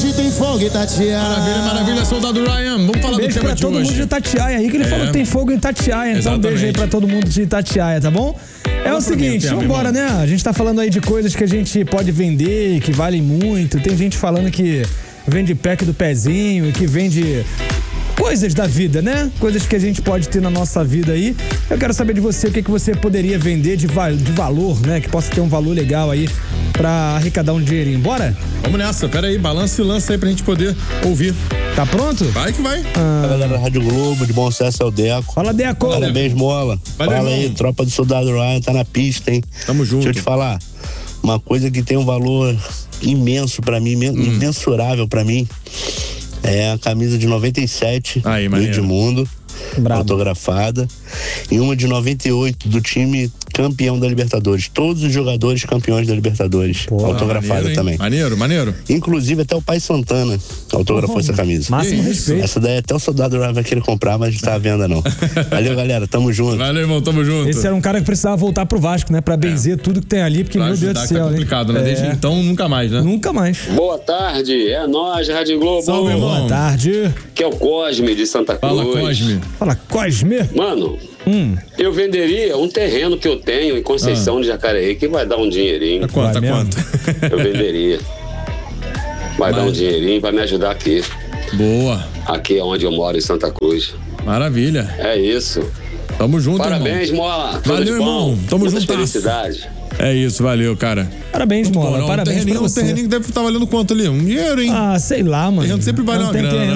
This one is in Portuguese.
hoje tem fogo em Itatiaia. Maravilha, maravilha, soldado Ryan. Vamos falar do tema de hoje. Beijo pra todo mundo de Itatiaia aí, que ele falou que tem fogo em Itatiaia. Então Exatamente. beijo aí pra todo mundo de Itatiaia, tá bom? É o seguinte, vambora, né? A gente tá falando aí de coisas que a gente pode vender, que valem muito. Tem gente falando que vende pack do pezinho, que vende coisas da vida, né? Coisas que a gente pode ter na nossa vida aí. Eu quero saber de você o que você poderia vender de valor, né? Que possa ter um valor legal aí pra arrecadar um dinheirinho. Bora? Vamos nessa, pera aí, balança e lança aí pra gente poder ouvir. Tá pronto? Vai que vai. Galera da Rádio Globo, de Bom Sucesso é o Deco. Fala, Deco. Parabéns, Mola. Valeu, Fala aí, irmão. tropa do soldado Ryan, tá na pista, hein? Tamo junto. Deixa eu te falar, uma coisa que tem um valor imenso pra mim, imensurável pra mim, é a camisa de 97 Aí, do maneiro. Edmundo, Brabo. autografada, e uma de 98 do time campeão da Libertadores. Todos os jogadores campeões da Libertadores, autografada Maneiro, hein? também. Maneiro, maneiro. Inclusive até o Pai Santana autografou essa camisa. Máximo Que respeito. Essa daí até o soldado Ryan vai querer comprar, mas não tá à venda não. Valeu, galera, tamo junto. Valeu, irmão, tamo junto. Esse era um cara que precisava voltar pro Vasco, né? Pra benzer tudo que tem ali, porque, Pra meu Deus ajudar, do que tá céu, hein? complicado, né? Desde então, nunca mais, né? Nunca mais. Boa tarde, é nóis, Rádio Globo. Salve, irmão. Boa tarde. Que é o Cosme de Santa Cruz. Fala, Cosme. Fala, Cosme. Mano, eu venderia um terreno que eu tenho em Conceição de Jacareí, que vai dar um dinheirinho. Tá quanto, tá Vai quanto? Eu venderia. Vai dar um dinheirinho, vai me ajudar aqui. Boa. Aqui é onde eu moro, em Santa Cruz. Maravilha. É isso. Tamo junto, Parabéns, irmão. Mola. Tudo Valeu, de bom. irmão. Tamo Muitas juntasso. felicidades. É isso, valeu, cara. Parabéns, Mola. Bom, Parabéns pra um você. terreninho deve estar valendo quanto ali? Um dinheiro, hein? Ah, sei lá, mano. Terreno sempre vale Não uma tem grana, terreno